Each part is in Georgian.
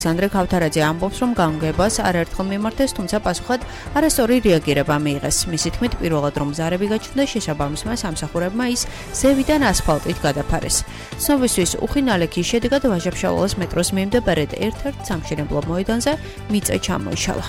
ალექსანდრე ქავთარაძე ამბობს, რომ გამგებას არაერთხელ მიმართეს, თუმცა პასუხად არასწორი რეაგირება მიიღეს. მისი თქმით, პირველად რომ ზარები გაჩნდა, შესაბამისმა სამსახურებმა ის ზევიდან ასფალტით გადაფარეს. ცნობისთვის, უხინალექის შედეგად ვაჟა-ფშაველას მეტროს მიმდებარედ ერთ-ერთ სამშენებლო მოედანზე მიწა ჩამოიშალა.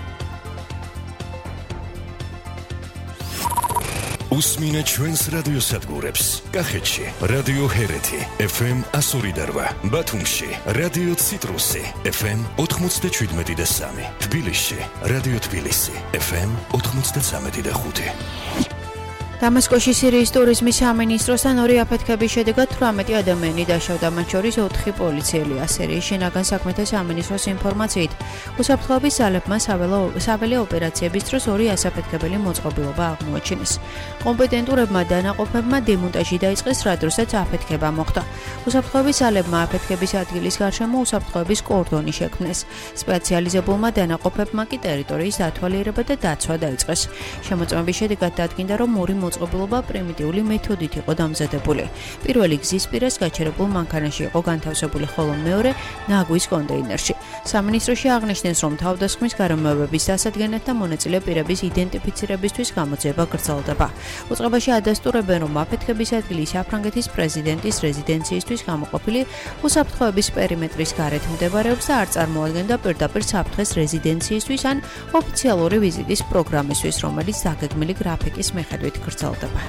Usmina ჩვენს რადიოსადგურებს. კახეთში რადიო ჰერეთი FM 102.8, ბათუმში რადიო ციტრუსი FM 97.3, თბილისში რადიო თბილისი FM 93.5. დამასკოში სირიის ტურიზმის სამინისტროსთან ორი აფეთქების შედეგად 18 ადამიანი დაშავდა, მათ შორის 4 პოლიციელია. სირიის შინაგან საქმეთა სამინისტროს ინფორმაციით, უსაფრთხოების ძალებმა საველე ოპერაციების დროს ორი ასაფეთქებელი მოწყობილობა აღმოაჩინეს. კომპეტენტურებმა დანაყოფებმა დემონტაჟი დაიწყეს, რა დროსაც აფეთქება მოხდა. უსაფრთხოების ძალებმა აფეთქების ადგილის გარშემო უსაფრთხოების კორდონი შექმნეს. სპეციალიზებულმა დანაყოფებმა კი ტერიტორიის დათვალიერება და დაცვა დაიწყეს. შემოწმების შედეგად დადგინდა, რომ ორი მოწყობილობა პრიმიტიული მეთოდით იყო დამზადებული. პირველი გზის პირას გაჩერებულ მანქანაში იყო განთავსებული, ხოლო მეორე ნაგვის კონტეინერში. სამინისტროში აღნიშნეს, რომ თავდასხმის გარემოებების დასადგენად და მონაწილე პირების იდენტიფიცირებისთვის გამოძიება გრძელდება. უწყებაში ადასტურებენ, რომ აფეთქების ადგილი საფრანგეთის პრეზიდენტის რეზიდენციისთვის გამოყოფილი უსაფრთხოების პერიმეტრის გარეთ მდებარეობს და არ წარმოადგენდა პირდაპირ საფრთხეს რეზიდენციისთვის ან ოფიციალური ვიზიტის პროგრამისთვის, რომელიც დაგეგმილი გრაფიკის მიხედვით გრძელდება.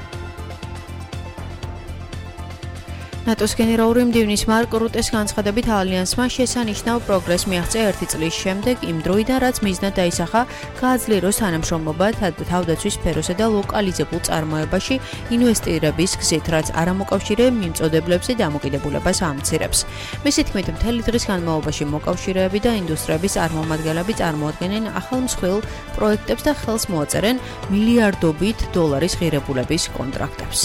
ნატოს გენერალური მდივნის მარკ რუტეს განცხადებით, ალიანსმა შესანიშნავ პროგრესს მიაღწია 1 წლის შემდეგ, იმ დროიდან, რაც მიზნად დაისახა გააძლიეროს თანამშრომლობა თავდაცვის სფეროსა და ლოკალიზებულ წარმოებაში ინვესტირების გზით, რაც არამოკავშირე მიმწოდებლებზე დამოკიდებულებას ამცირებს. მისი თქმით, მთელი დღის განმავლობაში მოკავშირეები და ინდუსტრიების წარმომადგენლები წარმოადგენენ ახალ მსხვილ პროექტებს და ხელს მოაწერენ მილიარდობით დოლარის ღირებულების კონტრაქტებს.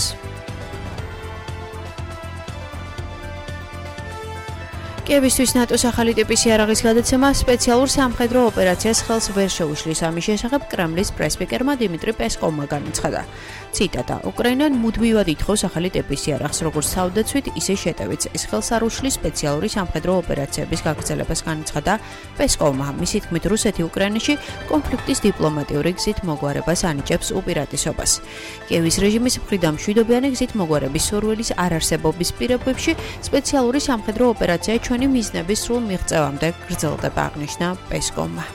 კიევისთვის ნატოს ახალი ტიპის იარაღის გადაცემა სპეციალურ სამხედრო ოპერაციას ხელს ვერ შეუშლის. ამის შესახებ კრემლის პრესპიკერმა დიმიტრი პესკოვმა განაცხადა. ციტატა: უკრაინამ მუდმივად ითხოვს ახალი ტიპის იარაღს, როგორც თავდაცვით, ისე შეტევით. ეს ხელს არ უშლის სპეციალური სამხედრო ოპერაციების გაგრძელებას, განაცხადა პესკოვმა. მისი თქმით, რუსეთი უკრაინაში კონფლიქტის დიპლომატიური გზით მოგვარებას ანიჭებს უპირატესობას. კიევის რეჟიმის მხრიდან მშვიდობიანი გზით მოგვარების სურვილის არარსებობის პირობებში სპეციალური სამხედრო ოპერაცია ჩვენი მიზნების სრულ მიღწევამდე გრძელდება, აღნიშნა პესკოვმა.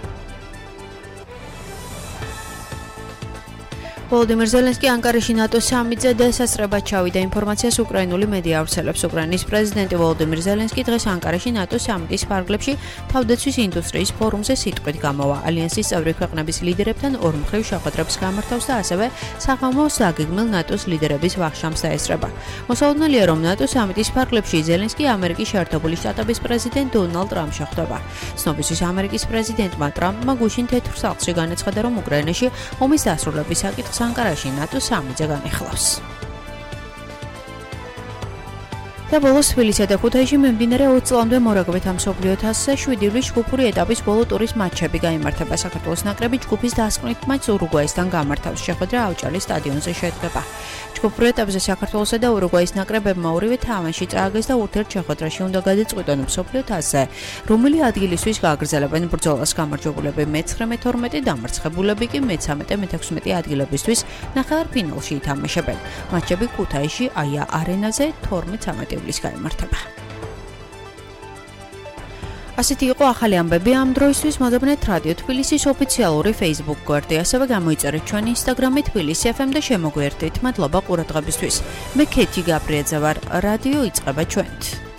ვოლოდიმირ ზელენსკი ანკარაში ნატოს სამიტზე დასასწრებად ჩავიდა. ინფორმაციას უკრაინული მედია ავრცელებს. უკრაინის პრეზიდენტი ვოლოდიმირ ზელენსკი დღეს ანკარაში ნატოს სამიტის ფარგლებში თავდაცვის ინდუსტრიის ფორუმზე სიტყვით გამოვა. ალიანსის წევრი ქვეყნების ლიდერებთან ორმხრივ შეხვედრებს გამართავს და ასევე საღამოს დაგეგმილ ნატოს ლიდერების ვახშამს დაესწრება. მოსაოდნელია, რომ ნატოს სამიტის ფარგლებში ზელენსკი ამერიკის შეერთებული შტატების პრეზიდენტ დონალდ ტრამპს შეხვდება. ცნობისთვის ამერიკის პრეზიდენტმა ტრამპმა გუშინ თეთრ სახლში განაცხადა, რომ უკრაინაში ომის დასრულების საკითხს ანკარაში ნატოს სამიტზე განეხილავს. და ბოლოს თბილისსა და ქუთაისში მიმდინარე 20 წლამდე მორაგბეთა მსოფლიო თასზე 7 ივლის ჯგუფური ეტაპის ბოლო ტურის მატჩები გაიმართება. საქართველოს ნაკრები ჯგუფის დასკვნით მატჩს ურუგვაისთან გამართავს. შეხვედრა ავჭალის სტადიონზე შედგება. ჯგუფურ ეტაპზე საქართველოსა და ურუგვაის ნაკრებებმა ორივე თამაში წააგეს და ურთიერთ შეხვედრაში უნდა გადაწყვიტონ მსოფლიო თასზე, რომელი ადგილისთვის გააგრძელებენ ბრძოლას. გამარჯვებულები მე-19, დამარცხებულები კი მე-13, მე-16 ადგილებისთვის ნახევარფინალში ითამაშებენ. მატჩები ქუთაისში აია არენაზე 12-13 ივლის გაიმართება. ასეთი იყო ახალი ამბები ამ დროისთვის. მოდებნეთ რადიო თბილისის ოფიციალური Facebook გვერდი, ასევე გამოიწერეთ ჩვენი Instagram-ი თბილისი FM და შემოგვიერთდით. მადლობა ყურადღებისთვის. მე ქეთი გაბრიაძე ვარ. რადიო იწყება ჩვენით.